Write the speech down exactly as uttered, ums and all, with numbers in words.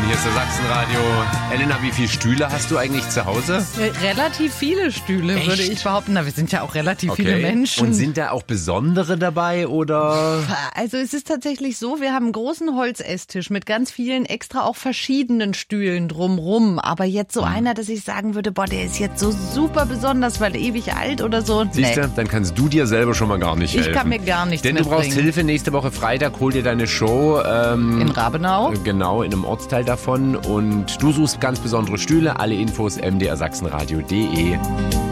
Hier ist der Sachsenradio. Elena, wie viele Stühle hast du eigentlich zu Hause? Relativ viele Stühle, Echt? würde ich behaupten. Na, wir sind ja auch relativ Okay. viele Menschen. Und sind da auch besondere dabei, oder? Also es ist tatsächlich so, wir haben einen großen Holzesstisch mit ganz vielen extra auch verschiedenen Stühlen drumrum. Aber jetzt so einer, dass ich sagen würde, boah, der ist jetzt so super besonders, weil ewig alt oder so. Siehst du, Nee. dann kannst du dir selber schon mal gar nicht Ich helfen. kann mir gar nichts Denn du brauchst mitbringen. Hilfe. Nächste Woche Freitag hol dir deine Show. Ähm, In Rabenau. Genau, in einem Ortsteil davon. Und du suchst ganz besondere Stühle. Alle Infos m d r sachsenradio punkt d e.